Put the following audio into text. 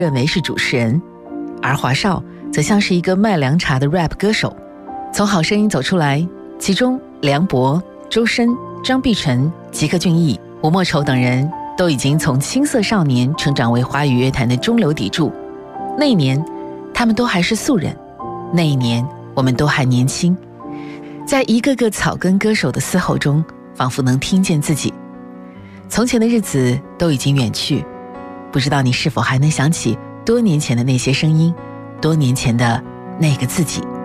认为是主持人，而华少则像是一个卖凉茶的 rap 歌手。从好声音走出来，其中梁博、周深、张碧晨、吉克隽逸、吴莫愁等人都已经从青涩少年成长为华语乐坛的中流砥柱。那一年他们都还是素人，那一年我们都还年轻，在一个个草根歌手的嘶吼中，仿佛能听见自己。从前的日子都已经远去，不知道你是否还能想起多年前的那些声音，多年前的那个自己。